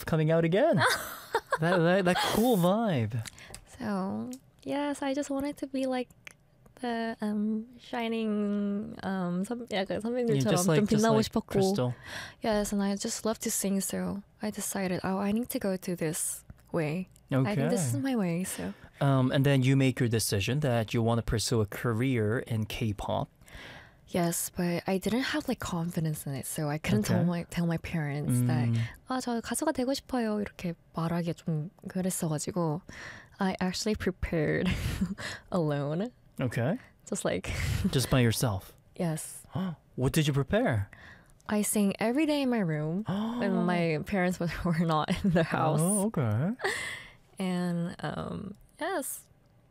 coming out again. that cool vibe. So yes, I just wanted to be like the shining 약간 선배님들처럼 just 좀 빛나고 like 싶었고. Crystal. Yes, and I just love to sing, so I decided, I need to go to this way. Okay. I think this is my way. So And then you make your decision that you want to pursue a career in K-pop. yes, but I didn't have like confidence in it, so I couldn't tell my parents that 저 가수가 되고 싶어요 이렇게 말하기 좀 그랬어가지고 I actually prepared alone. Okay. Just like Just by yourself. yes. What did you prepare? I sing every day in my room when my parents were not in the house. Oh, okay. And yes.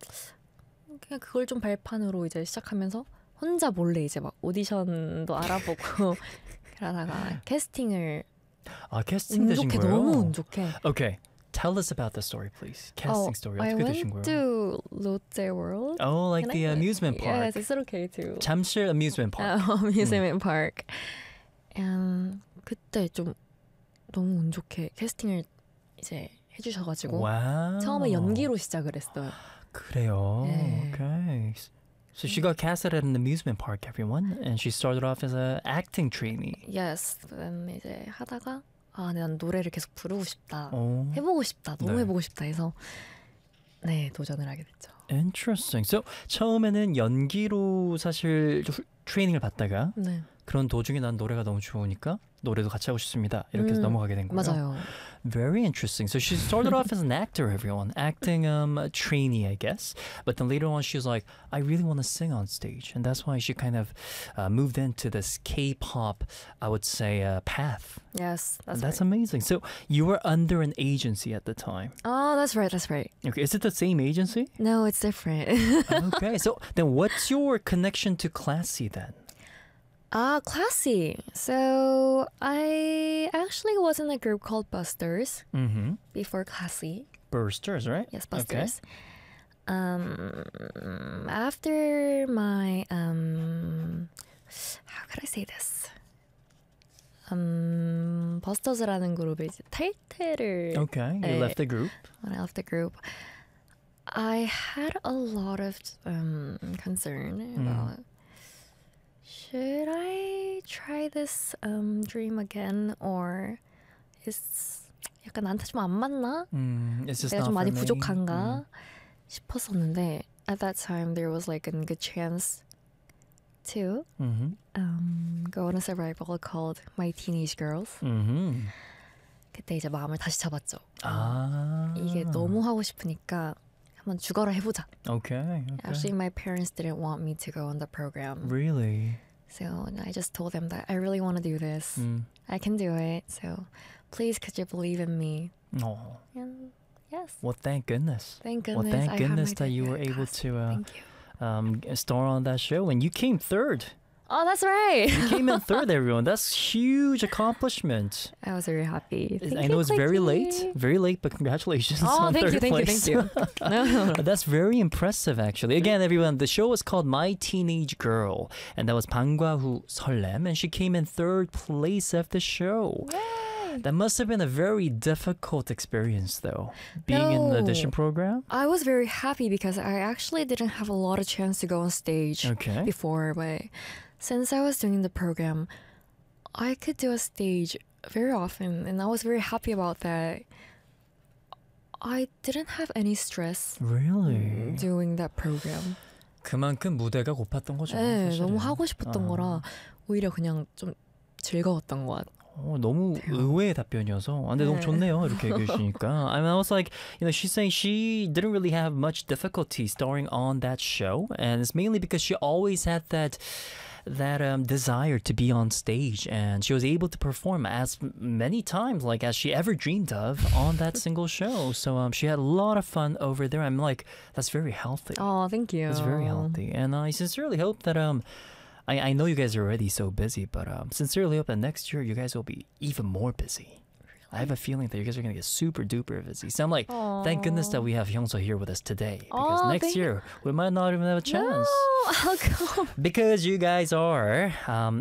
그냥 그걸 좀 발판으로 이제 시작하면서 혼자 몰래 이제 막 오디션도 알아보고 그러다가 캐스팅을 캐스팅 운 되신 좋게 거예요? 너무 운 좋게. Okay. Tell us about the story, please. Casting story. I 어떻게 went 되신 거예요? to Lotte World. Oh, like the amusement park. Yes, is it okay to? 잠실 amusement park. amusement park. And 그때 좀 너무 운 좋게 캐스팅을 이제 해주셔가지고 Wow. 처음에 연기로 시작을 했어요. 그래요. 네. Okay. So she got casted at an amusement park, everyone, and she started off as an acting trainee. Yes. 이제 하다가 난 노래를 계속 부르고 싶다. 오. 해보고 싶다. 너무 네. 해보고 싶다 해서 네 도전을 하게 됐죠. Interesting. So 처음에는 연기로 사실 트레이닝을 받다가 네. 그런 도중에 난 노래가 너무 좋으니까 노래도 같이 하고 싶습니다. 이렇게 해서 넘어가게 된 거예요. 맞아요. Very interesting. So she started off as an actor, everyone. Acting trainee, I guess. But then later on, she was like, I really want to sing on stage. And that's why she kind of moved into this K-pop, I would say, path. Yes, And that's that's right. amazing. So you were under an agency at the time. Oh, that's right. That's right. Okay, is it the same agency? No, it's different. Okay, so then what's your connection to Classy then? Classy. So I actually was in a group called Busters Mm-hmm. before Classy. Bursters, right? Yes, Busters. After my how could I say this? Busters라는 그룹이 이제 탈퇴를 Okay, you 네. left the group. when I left the group, I had a lot of concern about should I try this dream again or is 약간 나한테 좀 안 맞나? It's just 내가 not 좀 많이 for me. 부족한가 싶었었는데 at that time there was like a good chance to go on a survival called My Teenage Girls. 그때 이제 마음을 다시 잡았죠. 이게 너무 하고 싶으니까 한번 죽어라 해보자. Okay. Actually, my parents didn't want me to go on the program. Really? So I just told them that I really want to do this. I can do it. So please, could you believe in me? Oh. And yes. Well, thank goodness. Thank Well, goodness. thank I had goodness my that you debut were at able Classy. to Thank you. star on that show, and you came third. Oh, that's right. You came in third, everyone. That's huge accomplishment. I was very happy. I know it's very late, but congratulations on third place. Thank you. No. That's very impressive, actually. Again, everyone, the show was called My Teenage Girl, and that was 방과후 설렘, and she came in third place of the show. Yay. That must have been a very difficult experience, though, being in the audition program. I was very happy because I actually didn't have a lot of chance to go on stage Okay. before, but since I was doing the program, I could do a stage very often, and I was very happy about that. I didn't have any stress Really? doing that program. 그만큼 무대가 고팠던 거죠. 네, 사실은. 너무 하고 싶었던 거라 오히려 그냥 좀 즐거웠던 것 같아요. 너무 의외의 답변이어서 근데 너무 좋네요 이렇게 얘기해 주시니까 I mean, I was like, she's saying she didn't really have much difficulty starring on that show, and it's mainly because she always had that desire to be on stage, and she was able to perform as many times like as she ever dreamed of on that single show. So she had a lot of fun over there. I'm like, that's very healthy. Oh, thank you. That's very healthy, and I sincerely hope that I know you guys are already so busy, but sincerely hope that next year you guys will be even more busy. I have a feeling that you guys are going to get super duper busy. So I'm like, thank goodness that we have Hyungso here with us today. Because next year, we might not even have a chance. No, how come? Because you guys are,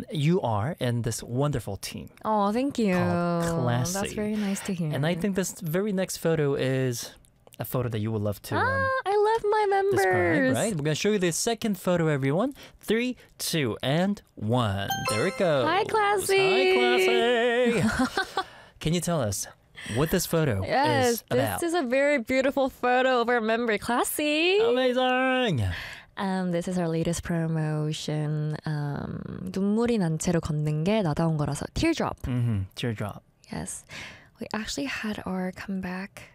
in this wonderful team. Oh, thank you. Called Classy. That's very nice to hear. And I think this very next photo is a photo that you would love to I love my members. describe, right? We're going to show you the second photo, everyone. 3, 2, and 1. There it goes. Hi, Classy. Hi, Classy. Can you tell us what this photo is about? This is a very beautiful photo of our member, Classy. Amazing. This is our latest promotion. 눈물이 난 채로 걷는 게 나다운 거라서. Teardrop. Teardrop. Yes. We actually had our comeback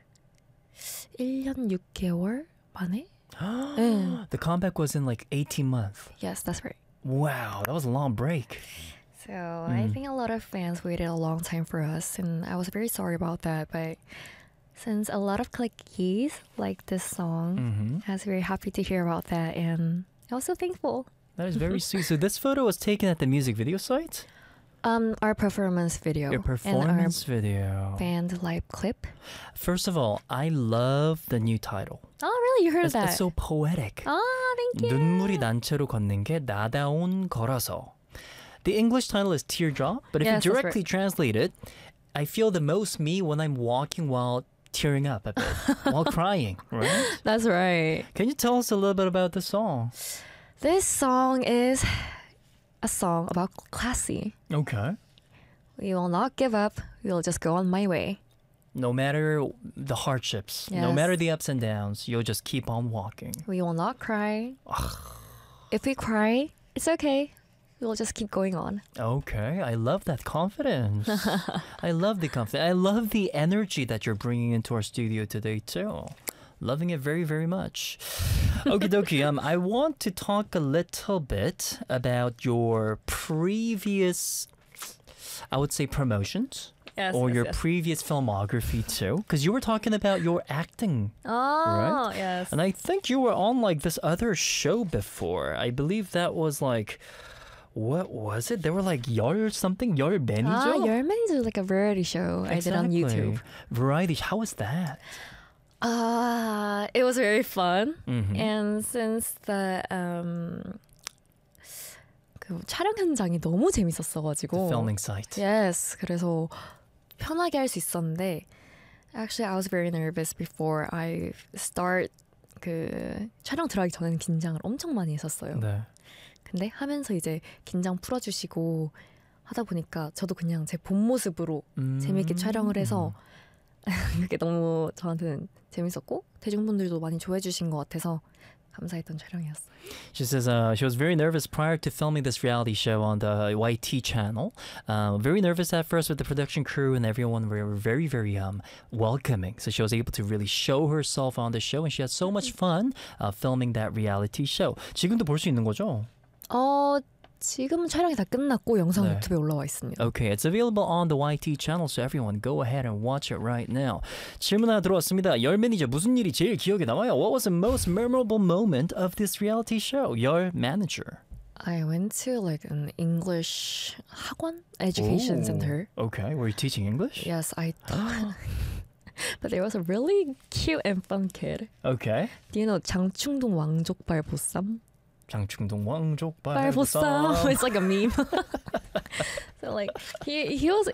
1년 6개월 만에? The comeback was in like 18 months. Yes, that's right. Wow, that was a long break. So I think a lot of fans waited a long time for us, and I was very sorry about that. But since a lot of clickies like this song, I was very happy to hear about that, and also thankful. That is very sweet. So this photo was taken at the music video site? Our performance video. Your performance and our video. band live clip. First of all, I love the new title. Oh, really? You heard that? It's so poetic. Oh, thank you. 눈물이 난 채로 걷는 게 나다운 걸어서. The English title is Teardrop, but if Yes, you that's directly right. translate it, I feel the most me when I'm walking while tearing up a bit, while crying, right? That's right. Can you tell us a little bit about the song? This song is a song about Classy. Okay. We will not give up. We will just go on my way. No matter the hardships, no Yes. matter the ups and downs, you'll just keep on walking. We will not cry. If we cry, it's okay. We will just keep going on. Okay, I love that confidence. I love the confidence. I love the energy that you're bringing into our studio today too. Loving it very, very much. Okie dokie. I want to talk a little bit about your previous, I would say, promotions. Yes, Or your previous filmography too. Because you were talking about your acting. Oh, Right? yes. And I think you were on like this other show before. I believe that was like, what was it? They were like 열 something? 열 매니저? Yerman's is like a variety show I did on YouTube. Variety. How was that? It was very fun. Mhm. And since the 그 촬영 현장이 너무 재밌었어가지고. The filming site. Yes, 그래서 편하게 할 수 있었는데 actually I was very nervous before I start 그 촬영 들어가기 전에는 긴장을 엄청 많이 했었어요. 네. 근데 하면서 이제 긴장 풀어주시고 하다 보니까 저도 그냥 제 본 모습으로 재밌게 촬영을 해서 그게 너무 저한테는 재밌었고 대중분들도 많이 좋아해 주신 것 같아서 감사했던 촬영이었어요. She says she was very nervous prior to filming this reality show on the YT channel. Very nervous at first with the production crew and everyone were very, very welcoming. So she was able to really show herself on the show and she had so much fun filming that reality show. 지금도 볼 수 있는 거죠? 지금은 촬영이 다 끝났고 영상 네. 유튜브에 올라와 있습니다. Okay, it's available on the YT channel, so everyone go ahead and watch it right now. 질문 하나 들어왔습니다. 열 매니저 무슨 일이 제일 기억에 남아요? What was the most memorable moment of this reality show? 열 manager. I went to like an English 학원 education Ooh. center. Okay, were you teaching English? Yes, I thought. But there was a really cute and fun kid. Okay. Do you know 장충동 왕족발 보쌈? 장충동 왕족발 보쌈. It's like a meme. So like he was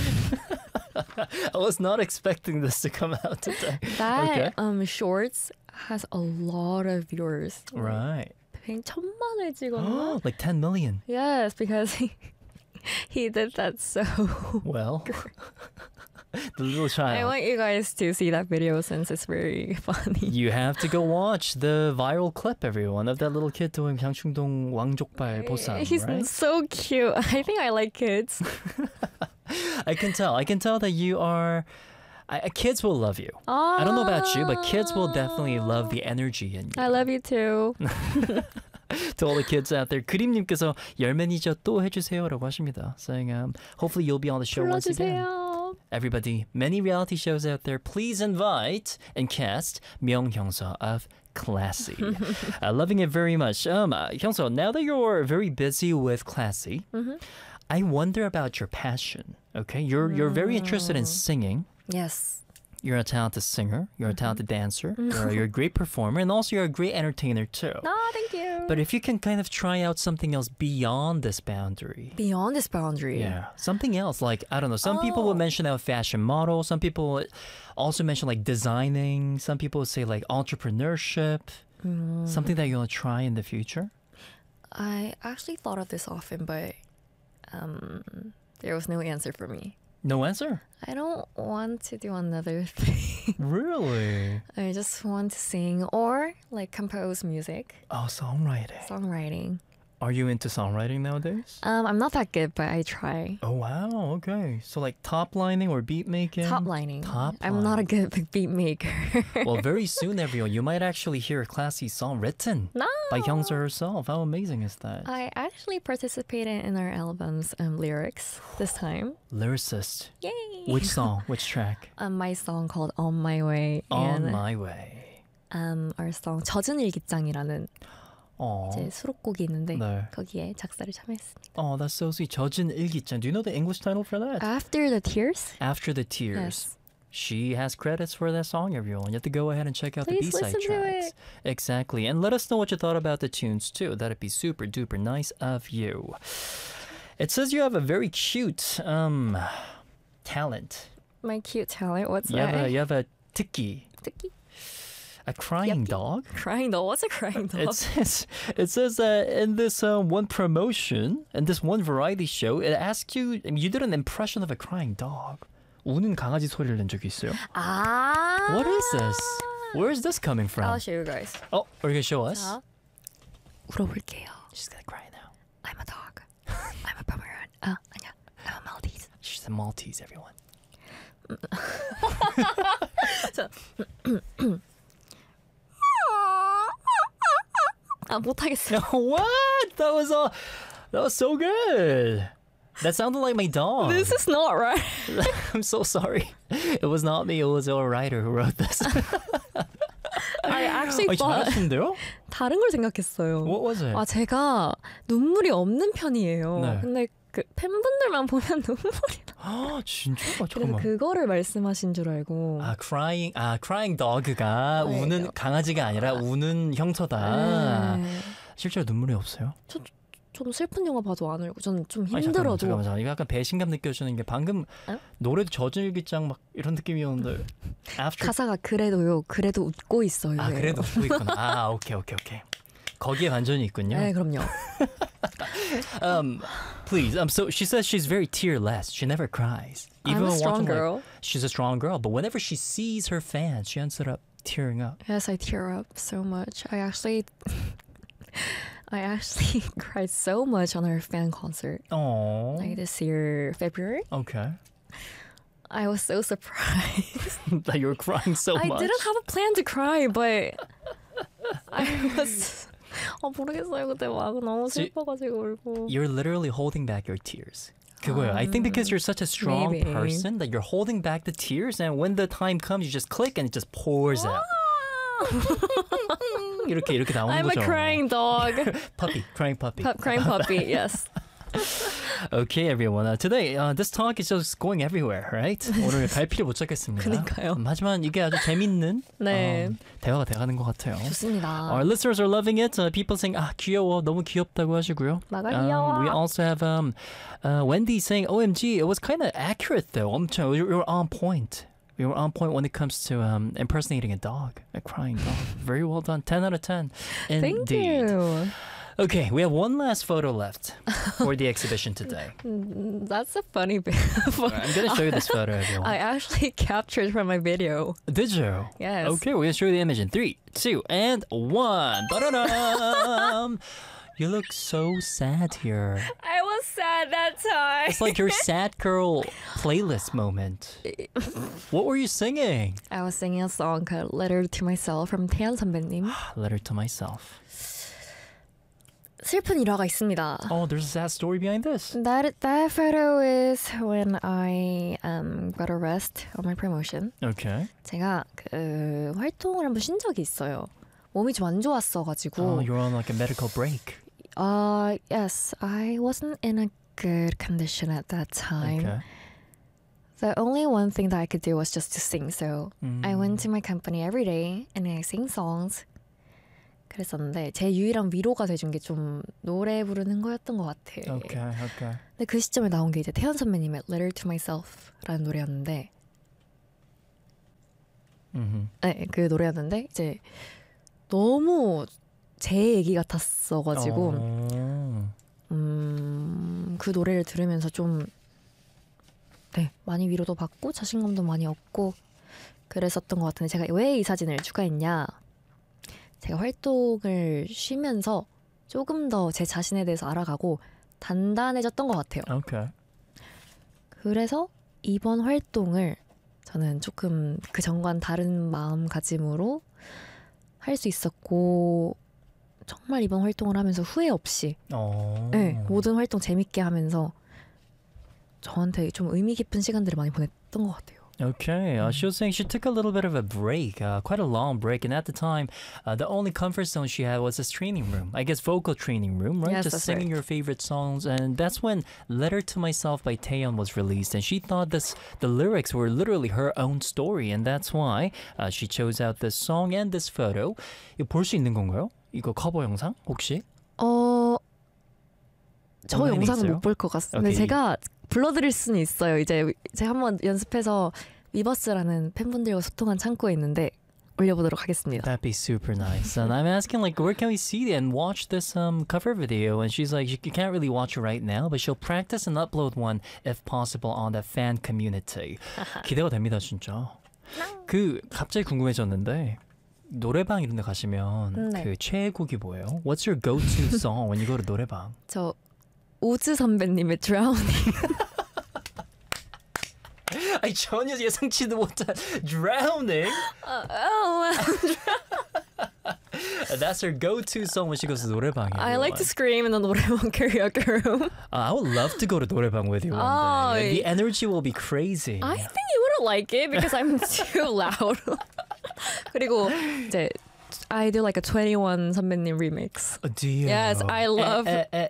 I was not expecting this to come out today. that Okay. shorts has a lot of viewers. Right. 1,000,000을 찍었나? Like 10 million. Yes, because he did that so. Well, the little I child. want you guys to see that video since it's very funny. You have to go watch the viral clip, everyone, of that little kid doing 장충동 왕족발 보쌈, He's right? so cute. I think I like kids. I can tell. I can tell that you are... kids will love you. I don't know about you, but kids will definitely love the energy in you. I love you too. To all the kids out there. 그림님께서 열 매니저 또 해주세요라고 하십니다. Saying, hopefully you'll be on the show once again. 불러주세요. Everybody, many reality shows out there. Please invite and cast 명형서 of Classy. Loving it very much. 형서, now that you're very busy with Classy, I wonder about your passion. Okay, you're very interested in singing. Yes. You're a talented singer. You're a talented dancer. You're a great performer, and also you're a great entertainer too. Oh, thank you. But if you can kind of try out something else beyond this boundary. Beyond this boundary. Yeah, something else. Like, I don't know, some people will mention a fashion model. Some people also mention like designing. Some people say like entrepreneurship. Something that you want to try in the future. I actually thought of this often, but there was no answer for me. No answer? I don't want to do another thing. Really? I just want to sing or like compose music, Oh, songwriting. songwriting. Are you into songwriting nowadays? I'm not that good, but I try. Oh, wow. Okay. So like top lining or beat making? Top lining. Top I'm not a good beat maker. Well, very soon, everyone, you might actually hear a classy song written No. by Hyungsu herself. How amazing is that? I actually participated in our album's lyrics this time. Lyricist. Yay! Which song? Which track? My song called On My Way On and My Way. our song 젖은 일기장이라는 Oh, 이제 수록곡이 있는데 네. 거기에 작사를 참여했습니다. Oh, that's so sweet. 젖은 일기장. Do you know the English title for that? After the Tears? After the Tears. Yes. She has credits for that song, everyone. You have to go ahead and check out Please the B-side listen to tracks. it. Exactly. And let us know what you thought about the tunes, too. That'd be super duper nice of you. It says you have a very cute talent. My cute talent. What's You that? have a tiki, Tiki? a crying Yucky. dog. Crying dog. What's a crying dog? It says that in this one promotion, in this one variety show, it asked you, I mean, you did an impression of a crying dog. 우는 강아지 소리를 낸 적이 있어요? 아. What is this? Where is this coming from? I'll show you guys. Oh, are you gonna show us? 자, 울어볼게요. She's gonna cry now. I'm a dog. I'm a Pomeranian. 아니야. I'm a Maltese. She's a Maltese, everyone. 자. 못하겠어요. What? That was so good. That sounded like my dog. This is not right. I'm so sorry. It was not me. It was a writer who wrote this. I actually thought 잘하시는데요? 다른 걸 생각했어요. What was it? 제가 눈물이 없는 편이에요. 네. 근데 그 팬분들만 보면 눈물이 나. 아, 진짜? 그래서 잠깐만. 그거를 말씀하신 줄 알고. crying dog가 네. 우는 강아지가 아니라 우는 형처다. 네. 실제로 눈물이 없어요? 좀 슬픈 영화 봐도 안 울고 저는 좀 아니, 힘들어도 잠깐만. 이거 약간 배신감 느껴지는 게 방금 노래도 젖은 일기장 막 이런 느낌이었는데 가사가 그래도 웃고 있어요. 그래도 웃고 있구나. 오케이. 거기에 반전이 있군요. 네, 그럼요. Please. So she says she's very tearless. She never cries. I'm a when strong watching, girl. She's a strong girl, but whenever she sees her fans, she ends up tearing up. Yes, I tear up so much. I actually cried so much on our fan concert. Oh. Like this year, February. Okay. I was so surprised. That you were crying so much. I didn't have a plan to cry, but I was. 모르겠어요. 그때 막 너무 슬퍼가지고 울고. You're literally holding back your tears. 그거요. I think because you're such a strong maybe. person that you're holding back the tears, and when the time comes, you just click and it just pours out. 이렇게 나오는 I'm 거죠. a crying dog. Crying puppy. Crying puppy, yes. Okay, everyone. Today, this talk is just going everywhere, right? 오늘 갈피를 못 잡겠습니다. 그러니까요. 하지만 이게 아주 재밌는 네. 대화가 돼가는 것 같아요. 좋습니다. Our listeners are loving it. People saying, 귀여워, 너무 귀엽다고 하시고요. 마가 귀여워. We also have Wendy saying, OMG, it was kind of accurate though. 엄청, we were on point. We were on point when it comes to impersonating a dog, a crying dog. Very well done. 10 out of 10. Indeed. Thank you. Okay, we have one last photo left for the exhibition today. That's a funny bit. I'm going to show you this photo, everyone. I actually captured from my video. Did you? Yes. Okay, we're going to show you the image in 3, 2, and 1. Da-da-dum! You look so sad here. I was sad that time. It's like your sad girl playlist moment. What were you singing? I was singing a song called Letter to Myself from 태연 선배님. Letter to myself. 슬픈 일화가 있습니다. Oh, there's a sad story behind this. That photo is when I got a rest on my promotion. Okay. 제가 그 활동을 한번 쉰 적이 있어요. 몸이 좀 안 좋았어가지고. Oh, you're on like a medical break. Yes, I wasn't in a good condition at that time. Okay. The only one thing that I could do was just to sing. So I went to my company every day and I sing songs. 그랬었는데 제 유일한 위로가 돼준 게 좀 노래 부르는 거였던 것 같아. Okay, okay. 근데 그 시점에 나온 게 이제 태연 선배님의 Letter to Myself라는 노래였는데, 네, 그 노래였는데 이제 너무 제 얘기 같았어가지고 그 노래를 들으면서 좀 네, 많이 위로도 받고 자신감도 많이 얻고 그랬었던 것 같은데 제가 왜 이 사진을 추가했냐? 제가 활동을 쉬면서 조금 더 제 자신에 대해서 알아가고 단단해졌던 것 같아요. Okay. 그래서 이번 활동을 저는 조금 그 전과는 다른 마음가짐으로 할 수 있었고 정말 이번 활동을 하면서 후회 없이 네, 모든 활동 재밌게 하면서 저한테 좀 의미 깊은 시간들을 많이 보냈던 것 같아요. Okay, she was saying she took a little bit of a break, quite a long break, and at the time, the only comfort zone she had was this training room. I guess vocal training room, right? Yes, Just that's singing right. your favorite songs, and that's when "Letter to Myself" by Taeyeon was released, and she thought the lyrics were literally her own story, and that's why she chose out this song and this photo. 이거 볼 수 있는 건가요? 이거 커버 영상 혹시? 저 온라인에 영상은 있어요? 못 볼 것 같습니다. 오케이. 제가 불러드릴 수는 있어요. 이제 제가 한번 연습해서 위버스라는 팬분들과 소통한 창구에 있는데 올려보도록 하겠습니다. That'd be super nice. And I'm asking, like, where can we see and watch this cover video? And she's like, you can't really watch it right now, but she'll practice and upload one if possible on the fan community. 기대가 됩니다, 진짜. 그 갑자기 궁금해졌는데 노래방 이런 데 가시면 네. 그 최애곡이 뭐예요? What's your go-to song when you go to 노래방? 저 우즈 선배님의 Drowning. 아니 전혀 예상치도 못한 Drowning. That's her go-to song when she goes to 노래방에. I like to scream in the 노래방 karaoke room. I would love to go to 노래방 with you one Oh, day. The energy will be crazy. I think you wouldn't like it because I'm too loud. 그리고 이제 I do like a 21 선배님 remix. Do you? Yes, I love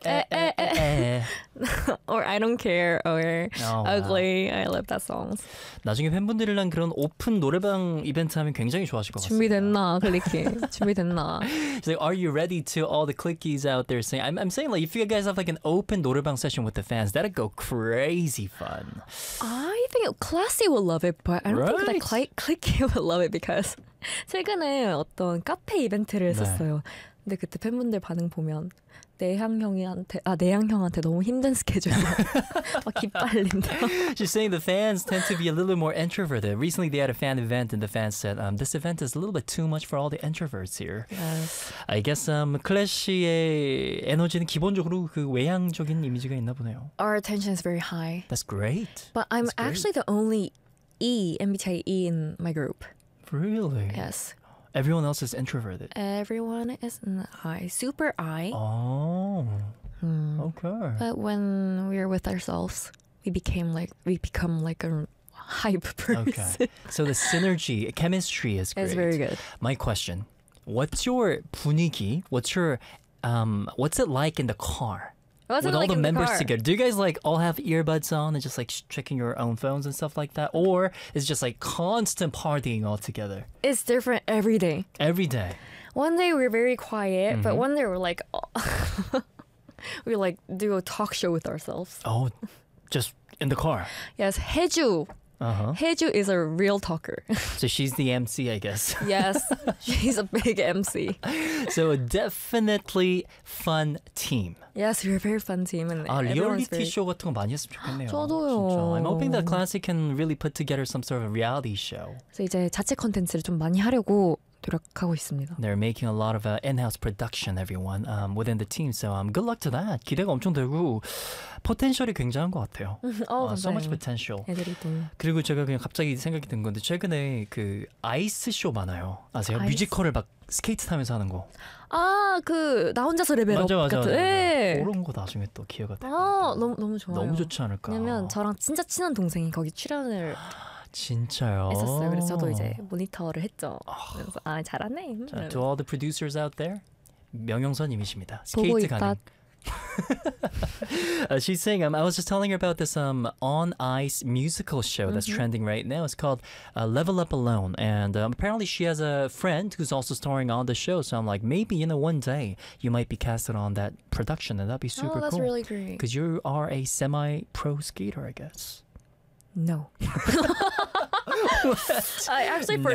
or I don't care or ugly. I love that songs. 나중에 팬분들이랑 그런 오픈 노래방 이벤트 하면 굉장히 좋아하실 것 같습니다. 준비됐나 클리키? 준비됐나? She's like, are you ready to all the clickies out there saying? I'm saying like if you guys have like an open 노래방 session with the fans, that'd go crazy fun. I think Classy will love it, but I don't think that clicky will love it because 최근에 어떤 카페 이벤트를 했었어요. 근데 그때 팬분들 반응 보면 내향 형한테 너무 힘든 스케줄 막 기빨린다. She's saying the fans tend to be a little bit more introverted. Recently they had a fan event and the fans said this event is a little bit too much for all the introverts here. Yes. I guess 클래시의 에너지는 기본적으로 그 외향적인 이미지가 있나 보네요. Our attention is very high. That's great. But I'm That's great. actually the only MBTI E in my group. Really? Yes. Everyone else is introverted. Everyone is an I, super I. Oh. Okay. But when we're with ourselves, we become like a hype person. Okay. So the synergy, chemistry is great. It's very good. My question: what's your 분위기? What's it like in the car? What's with it all like the in the members car? together? Do you guys like all have earbuds on and just like checking your own phones and stuff like that, or is it just like constant partying all together It's different every day. every day? One day we're very quiet, but one day we're like, we like do a talk show with ourselves. Oh, just in the car. Yes, Haeju. Haeju is a real talker. So she's the MC, I guess. Yes, she's a big MC. So a definitely fun team. Yes, we're a very fun team, and everyone's 리얼리티 very. 쇼 같은 거 많이 했으면 좋겠네요. 저도요. 진짜. I'm hoping that Classic can really put together some sort of reality show. 그래서 이제 자체 컨텐츠를 좀 많이 하려고 노력하고 있습니다. They're making a lot of in-house production, everyone, within the team. So good luck to that. 기대가 엄청 되고 포텐셜이 굉장한 것 같아요. So much potential. 애들이 또 그리고 제가 그냥 갑자기 생각이 든 건데 최근에 그 아이스 쇼 많아요. 아세요? 아이스? 뮤지컬을 막 스케이트 타면서 하는 거. 그 나 혼자서 레벨업 맞아. 같은. 네. 그런 거 나중에 또 기회가 되면 너무 좋아요. 너무 좋지 않을까. 왜냐면 저랑 진짜 친한 동생이 거기 출연을 진짜요? 했었어요. 그래서 저도 이제 모니터를 했죠. 그래서 잘하네. 자, to all the producers out there, 명영선님이십니다. 보고 스케이트 있다. 가능. She's saying, I was just telling her about this On Ice musical show that's trending right now. It's called Level Up Alone. And apparently she has a friend who's also starring on the show. So I'm like, maybe, one day you might be casted on that production, and that'd be super cool. Oh, that's really great. Because you are a semi-pro skater, I guess. No. I actually, for